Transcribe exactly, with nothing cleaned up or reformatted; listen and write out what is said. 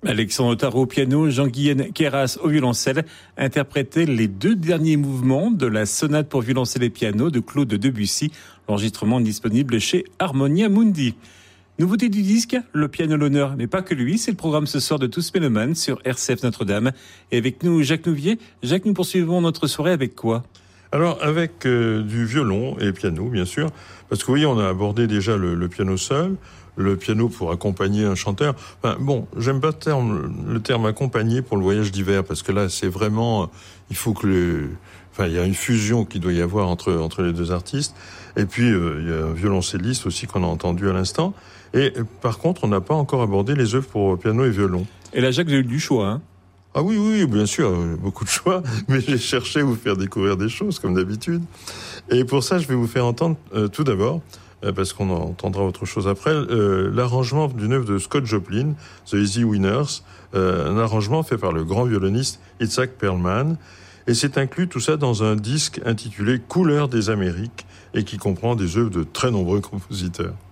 Alexandre Tarot au piano, Jean-Guyen Queyras au violoncelle interprétaient les deux derniers mouvements de la sonate pour violoncelle et piano de Claude Debussy, l'enregistrement disponible chez Harmonia Mundi. Nouveauté du disque, le piano à l'honneur, mais pas que lui, c'est le programme ce soir de Tous Mélomanes sur R C F Notre-Dame. Et avec nous, Jacques Nouvier. Jacques, nous poursuivons notre soirée avec quoi ? Alors, avec euh, du violon et piano, bien sûr, parce que vous voyez, on a abordé déjà le, le piano seul, le piano pour accompagner un chanteur. Enfin, bon, j'aime pas le terme, le terme accompagner pour le voyage d'hiver, parce que là, c'est vraiment, il faut que le, enfin, il y a une fusion qui doit y avoir entre entre les deux artistes. Et puis, euh, il y a un violoncelliste aussi qu'on a entendu à l'instant. Et par contre, on n'a pas encore abordé les œuvres pour piano et violon. Et là, Jacques, j'ai eu du choix, hein. Ah oui, oui, bien sûr, beaucoup de choix, mais j'ai cherché à vous faire découvrir des choses, comme d'habitude. Et pour ça, je vais vous faire entendre, euh, tout d'abord, euh, parce qu'on entendra autre chose après, euh, l'arrangement d'une œuvre de Scott Joplin, The Easy Winners, euh, un arrangement fait par le grand violoniste Itzhak Perlman, et c'est inclus tout ça dans un disque intitulé Couleurs des Amériques, et qui comprend des œuvres de très nombreux compositeurs.